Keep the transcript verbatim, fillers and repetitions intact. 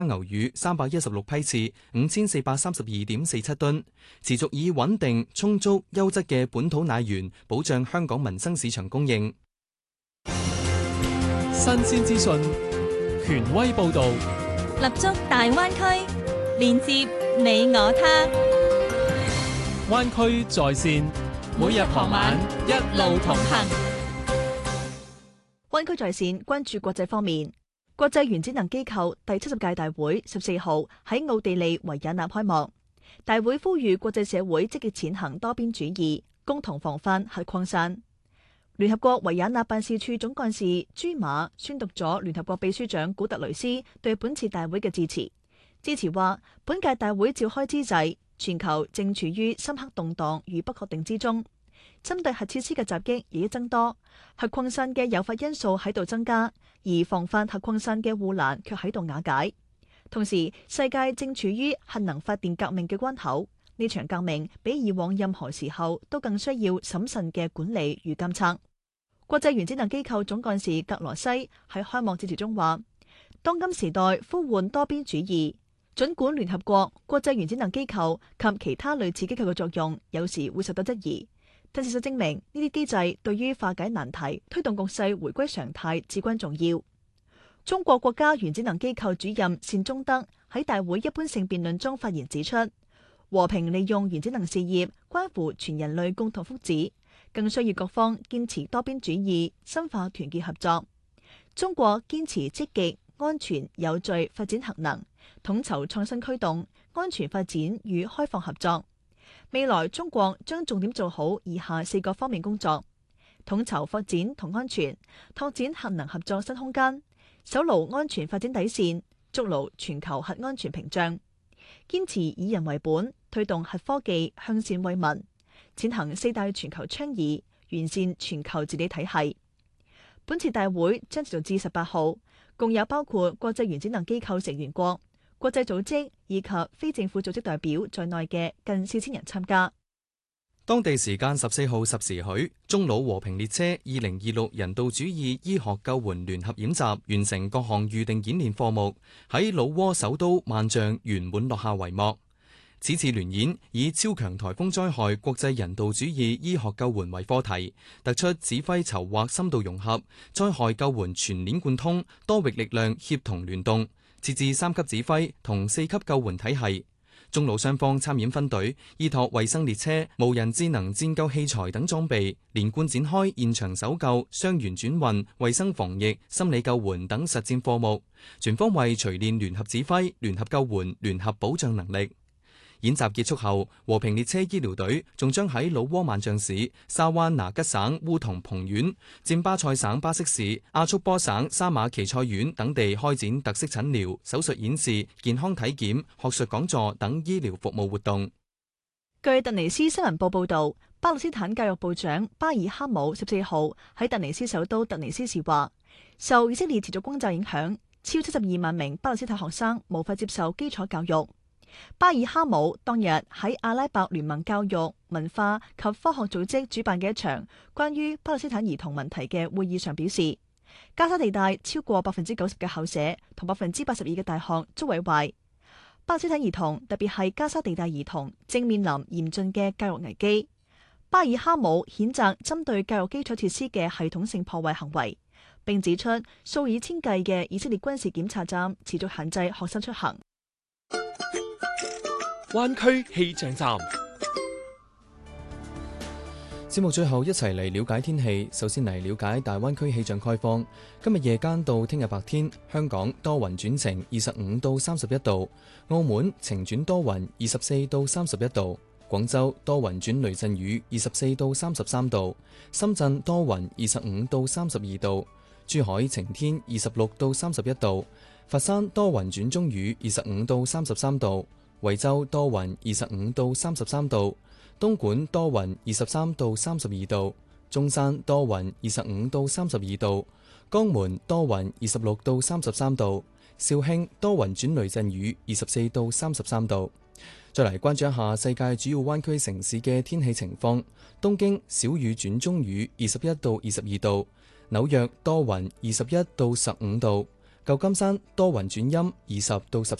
牛乳三百一十六批次，五千四百三十二點四七噸，持續以穩定、充足、優質嘅本土奶源保障香港民生市場供應。 新鮮資訊，權威報導， 立足大灣區，連接你我他。 灣區在線，每日傍晚一路同行。 灣區在線關注國際方面，國際原子能機構第七十屆大會十四號喺奧地利維也納開幕。大會呼籲國際社會積極踐行多邊主義，共同防範核擴散。聯合國維也納辦事處總幹事朱馬宣讀咗聯合國秘書長古特雷斯對本次大會嘅致辭。致辭話，本屆大會召開之際，全球正處於深刻動盪與不確定之中。針對核設施嘅襲擊日益增多，核擴散嘅誘發因素喺度增加，而防範核擴散嘅護欄卻喺度瓦解。同時，世界正處於核能發電革命嘅關口，呢場革命比以往任何時候都更需要審慎嘅管理與監測。國際原子能機構總幹事格羅西喺開幕致辭中話，當今時代呼喚多邊主義，儘管聯合國、國際原子能機構及其他類似機構嘅作用有時會受到質疑，但事實證明呢啲機制對於化解難題、推動局勢回歸常態至關重要。中國國家原子能機構主任單忠德喺大會一般性辯論中發言指出，和平利用原子能事業關乎全人類共同福祉，更需要各方堅持多邊主義，深化團結合作。中國堅持積極、安全、有序發展核能，統籌創新驅動、安全發展與開放合作。未來中國將重點做好以下四個方面工作：統籌發展同安全，拓展核能合作新空間，守牢安全發展底線，築牢全球核安全屏障；堅持以人為本，推動核科技向善為民，踐行四大全球倡議，完善全球治理體系。本次大會將持續至十八號，共有包括國際原子能機構成員國、國際組織以及非政府組織代表在內嘅近四千人參加。 當地時間十四號十時許，中老和平列車二零二六人道主義醫學救援聯合演習完成各項預定演練科目，喺老撾首都萬象圓滿落下帷幕。此次聯演以超強颱風災害國際人道主義醫學救援為課題，突出指揮籌劃深度融合、災害救援全鏈貫通、多域力量協同聯動，設置三級指揮同四級救援體系。中老雙方參演分隊，依託衛生列車、無人智能戰救器材等裝備，連貫展開現場搜救、傷員轉運、衛生防疫、心理救援等實戰科目，全方位錘煉聯合指揮、聯合救援、聯合保障能力。演習結束後，和平列車醫療隊仲將喺老撾萬象市、沙灣拿吉省烏同蓬縣、占巴塞省巴色市、阿速波省沙馬奇塞縣等地開展特色診療、手術演示、健康體檢、學術講座等醫療服務活動。 據突尼斯新聞報報導，巴勒斯坦教育部長巴爾哈姆十四號喺突尼斯首都突尼斯時話，受以色列持續轟炸影響，超七十二萬名巴勒斯坦學生無法接受基礎教育。巴爾哈姆當日喺阿拉伯聯盟教育、文化及科學組織主辦嘅一場關於巴勒斯坦兒童問題嘅會議上表示，加沙地帶超過百分之九十嘅校舍同百分之八十二嘅大學遭毀壞，巴勒斯坦兒童特別係加沙地帶兒童正面臨嚴峻嘅教育危機。巴爾哈姆譴責針對教育基礎設施嘅系統性破壞行為，並指出數以千計嘅以色列軍事檢查站持續限制學生出行。 灣區氣象站， 節目最後一齊嚟了解天氣。首先嚟了解大灣區氣象概況。今日夜間到聽日白天，香港多雲轉晴，二十五到三十一度；澳門晴轉多雲，二十四到三十一度；廣州多雲轉雷陣雨，二十四到三十三度；深圳多雲，二十五到三十二度；珠海晴天，二十六到三十一度；佛山多雲轉中雨，二十五到三十三度。惠州多雲，二十五到三十三度；東莞多雲，二十三到三十二度；中山多雲，二十五到三十二度；江門多雲，二十六到三十三度；肇慶多雲轉雷陣雨，二十四到三十三度。再嚟關注一下世界主要灣區城市嘅天氣情況：東京小雨轉中雨，二十一到二十二度；紐約多雲，二十一到十五度； 舊金山多雲轉陰，二十到十